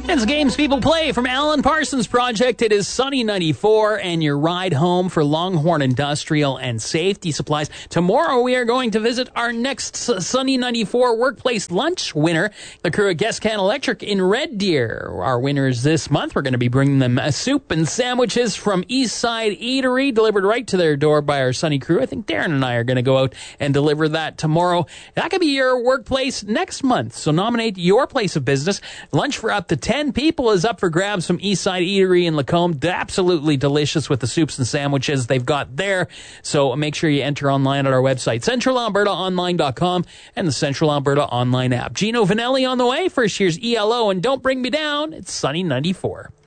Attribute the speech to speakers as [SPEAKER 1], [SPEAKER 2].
[SPEAKER 1] It's games people play from Alan Parsons Project. It is Sunny 94 and your ride home for Longhorn Industrial and Safety Supplies. Tomorrow we are going to visit our next Sunny 94 workplace lunch winner, the crew at Guest Can Electric in Red Deer. Our winners this month, we're going to be bringing them a soup and sandwiches from Eastside Eatery, delivered right to their door by our Sunny crew. I think Darren and I are going to go out and deliver that tomorrow. That could be your workplace next month. So nominate your place of business. Lunch for up to 10 people is up for grabs from Eastside Eatery in Lacombe. Absolutely delicious with the soups and sandwiches they've got there. So make sure you enter online at our website, centralalbertaonline.com, and the Central Alberta Online app. Gino Vanelli on the way. First year's ELO, and Don't Bring Me Down. It's Sunny 94.